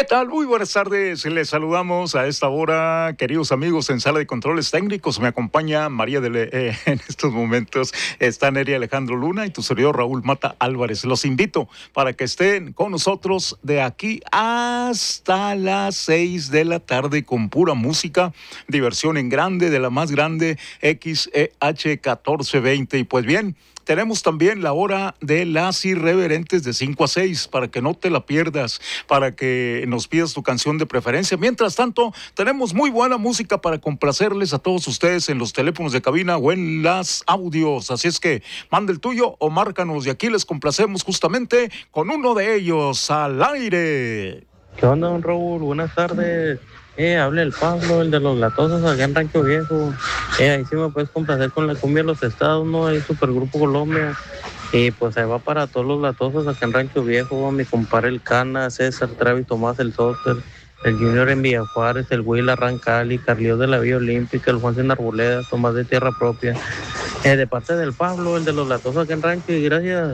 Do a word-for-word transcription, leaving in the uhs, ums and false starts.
¿Qué tal? Muy buenas tardes. Les saludamos a esta hora, queridos amigos en Sala de Controles Técnicos. Me acompaña María de Le eh, en estos momentos está Nery Alejandro Luna y tu servidor Raúl Mata Álvarez. Los invito para que estén con nosotros de aquí hasta las seis de la tarde con pura música, diversión en grande, de la más grande, X E H catorce veinte. Y pues bien, tenemos también la hora de las irreverentes de cinco a seis, para que no te la pierdas, para que nos pidas tu canción de preferencia. Mientras tanto, tenemos muy buena música para complacerles a todos ustedes en los teléfonos de cabina o en las audios. Así es que manda el tuyo o márcanos y aquí les complacemos justamente con uno de ellos al aire. ¿Qué onda, don Raúl? Buenas tardes. Eh, habla el Pablo, el de los latosos acá en Rancho Viejo. Eh, ahí sí me puedes complacer con la cumbia de los estados, ¿no? Ahí Supergrupo Colombia. Y pues ahí va para todos los latosos acá en Rancho Viejo, mi compadre el Cana, César, Travis, Tomás, el Soter, el Junior en Villa Juárez, el Will Arrancali, Carlios de la Vía Olímpica, el Juan Sin Arboleda, Tomás de Tierra Propia. Eh, de parte del Pablo, el de los latosos acá en Rancho, y gracias.